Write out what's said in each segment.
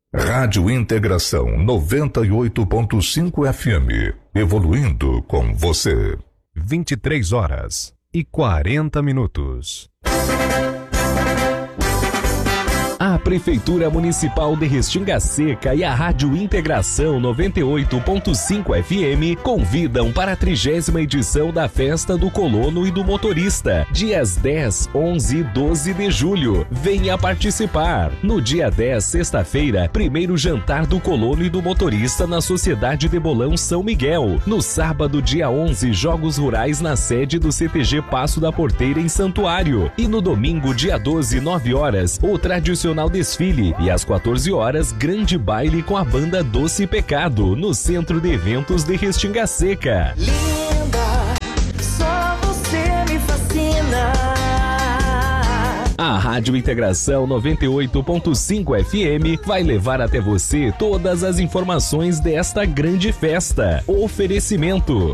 Rádio Integração 98.5 FM. Evoluindo com você. 23h40. A Prefeitura Municipal de Restinga Seca e a Rádio Integração 98.5 FM convidam para a 30ª edição da Festa do Colono e do Motorista, dias 10, 11 e 12 de julho. Venha participar! No dia 10, sexta-feira, primeiro jantar do Colono e do Motorista na Sociedade de Bolão São Miguel. No sábado, dia 11, Jogos Rurais na sede do CTG Passo da Porteira em Santuário. E no domingo, dia 12, 9 horas, o tradicional desfile e às 14 horas, grande baile com a banda Doce Pecado no Centro de Eventos de Restinga Seca. Linda, só você me fascina. A Rádio Integração 98.5 FM vai levar até você todas as informações desta grande festa. Oferecimento: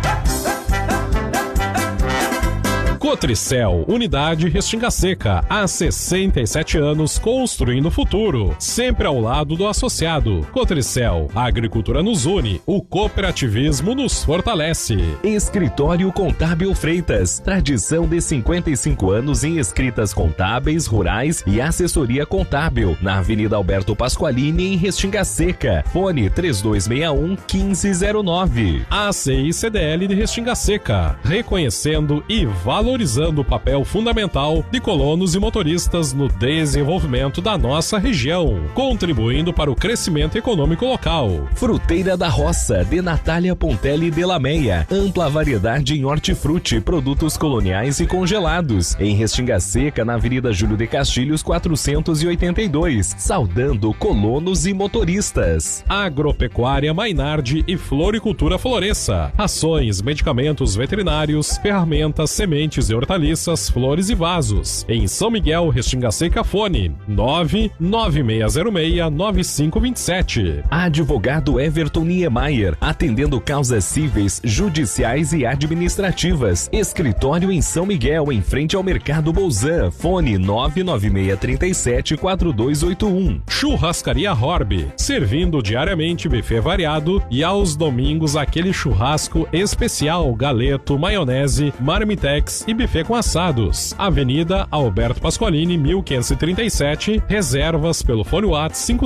Cotricel, Unidade Restinga Seca, há 67 anos construindo o futuro, sempre ao lado do associado. Cotricel, a agricultura nos une, o cooperativismo nos fortalece. Escritório Contábil Freitas, tradição de 55 anos em escritas contábeis, rurais e assessoria contábil, na Avenida Alberto Pasqualini, em Restinga Seca. Fone 3261-1509. ACI CDL de Restinga Seca, reconhecendo e valorizando o papel fundamental de colonos e motoristas no desenvolvimento da nossa região, contribuindo para o crescimento econômico local. Fruteira da Roça, de Natália Pontelli de Lameia, ampla variedade em hortifruti, produtos coloniais e congelados, em Restinga Seca, na Avenida Júlio de Castilhos 482, saudando colonos e motoristas. Agropecuária Mainardi e Floricultura Floresça, rações, medicamentos veterinários, ferramentas, sementes e hortaliças, flores e vasos. Em São Miguel, Restinga Seca, fone 99606-9527. Advogado Everton Niemeyer, atendendo causas cíveis, judiciais e administrativas. Escritório em São Miguel, em frente ao Mercado Bolzan. Fone 99637-4281. Churrascaria Horb, servindo diariamente buffet variado e aos domingos aquele churrasco especial, galeto, maionese, marmitex e buffet com assados. Avenida Alberto Pasqualini, 1537. Reservas pelo fone WhatsApp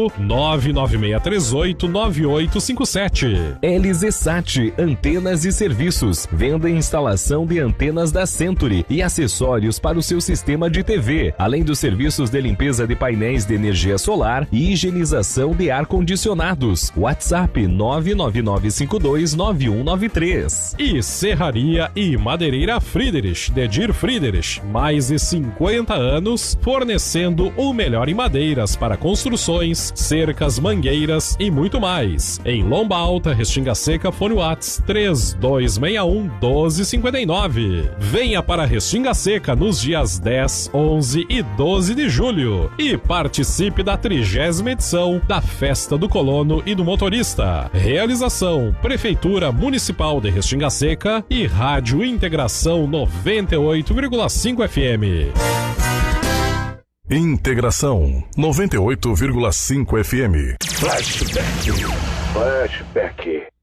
55996389857. LZSat, antenas e serviços. Venda e instalação de antenas da Century e acessórios para o seu sistema de TV, além dos serviços de limpeza de painéis de energia solar e higienização de ar-condicionados. WhatsApp 999529193. E Serraria e Madeireira Friedrich, de Dir Friedrich, mais de 50 anos, fornecendo o melhor em madeiras para construções, cercas, mangueiras e muito mais. Em Lomba Alta, Restinga Seca, fone WhatsApp 3261-1259. Venha para Restinga Seca nos dias 10, 11 e 12 de julho e participe da 30ª edição da Festa do Colono e do Motorista. Realização: Prefeitura Municipal de Restinga Seca e Rádio Integração 98,5 FM. Integração 98,5 FM. Flashback.